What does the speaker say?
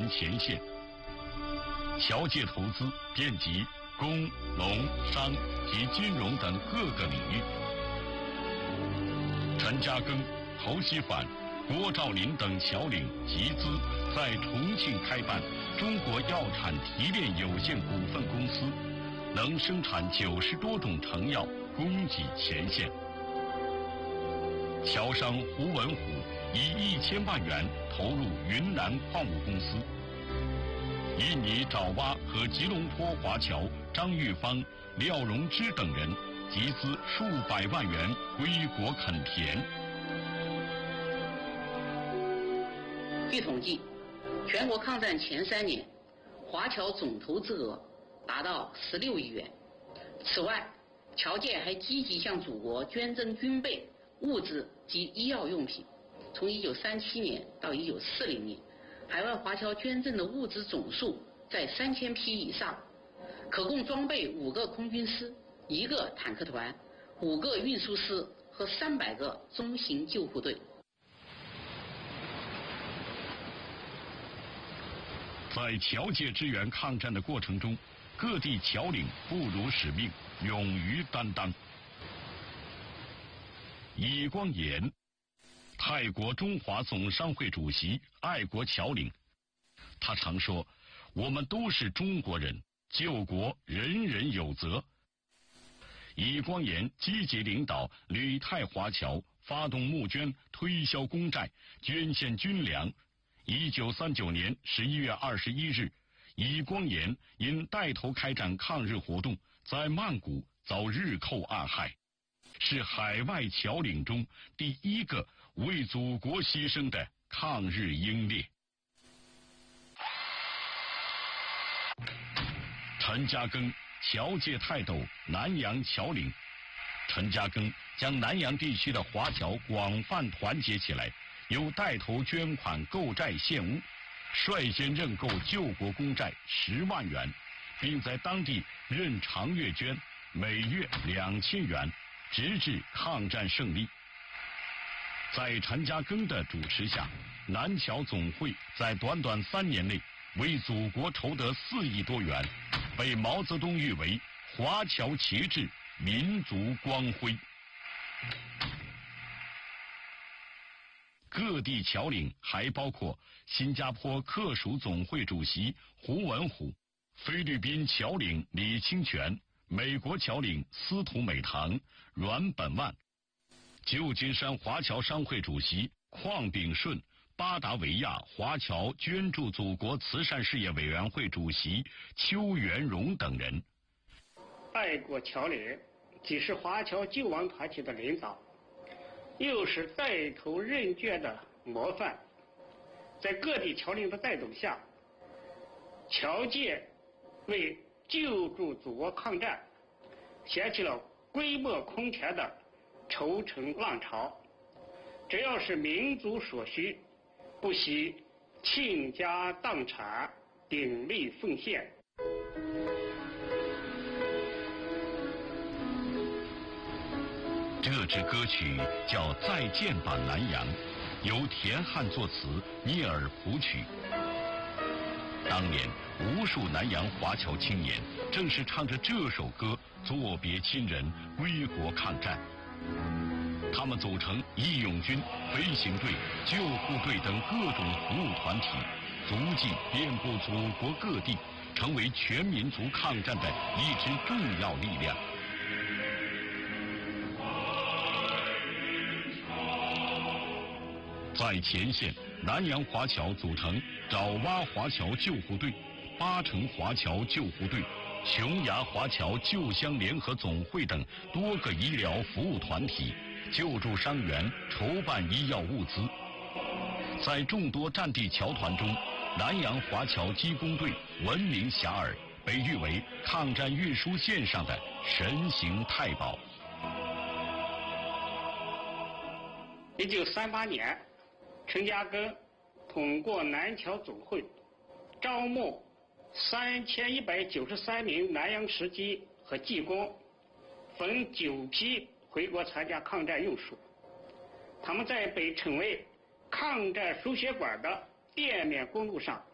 前线。侨界投资遍及工、农、商及金融等各个领域。陈嘉庚、侯锡反、郭兆麟等侨领集资在重庆开办中国药产提炼有限股份公司，能生产90多种成药供给前线。侨商胡文虎以1000万元投入云南矿物公司。印尼爪哇和吉隆坡华侨张玉芳、廖荣芝等人集资数百万元归国垦田。 据统计，全国抗战前3年，华侨总投资额达到16亿元。此外，侨界还积极向祖国捐赠军备、物资及医药用品。从1937年到1940年，海外华侨捐赠的物资总数在3000批以上，可供装备5个空军师、1个坦克团、5个运输师和300个中型救护队。 在侨界支援抗战的过程中，各地侨领不辱使命，勇于担当。尹光炎，泰国中华总商会主席，爱国侨领。他常说：“我们都是中国人，救国人人有责。”尹光炎积极领导旅泰华侨发动募捐、推销公债、捐献军粮。1939年11月21日，尹光炎因带头开展抗日活动，在曼谷遭日寇暗害，是海外侨领中第一个为祖国牺牲的抗日英烈。陈嘉庚，侨界泰斗，南洋侨领。陈嘉庚将南洋地区的华侨广泛团结起来，又带头捐款购债献物，率先认购救国公债10万元，并在当地任常月捐，每月2000元，直至抗战胜利。在陈嘉庚的主持下，南侨总会在短短3年内为祖国筹得4亿多元，被毛泽东誉为华侨旗帜，民族光辉。各地侨领还包括新加坡客属总会主席胡文虎、菲律宾侨领李清泉、美国侨领司徒美堂、阮本万、旧金山华侨商会主席邝炳顺、巴达维亚华侨捐助祖国慈善事业委员会主席邱元荣等人。 爱国侨领既是华侨救亡团体的领导，又是带头认捐的模范。在各地侨领的带动下，侨界为救助祖国抗战掀起了规模空前的筹诚浪潮。只要是民族所需，不惜倾家荡产，鼎力奉献。 这支歌曲叫《再见吧南洋》，由田汉作词，聂耳谱曲。当年无数南洋华侨青年正是唱着这首歌作别亲人，归国抗战。他们组成义勇军、飞行队、救护队等各种服务团体，足迹遍布祖国各地，成为全民族抗战的一支重要力量。在前线，南洋华侨组成爪哇华侨救护队、巴城华侨救护队、琼崖华侨救乡联合总会等多个医疗服务团体，救助伤员，筹办医药物资。在众多战地侨团中，南洋华侨机工队闻名遐迩，被誉为抗战运输线上的神行太保。 1938年，陈嘉庚通过南侨总会招募3193名南洋实机和技工，分9批回国参加抗战用书。他们在被称为抗战输血管的滇缅公路上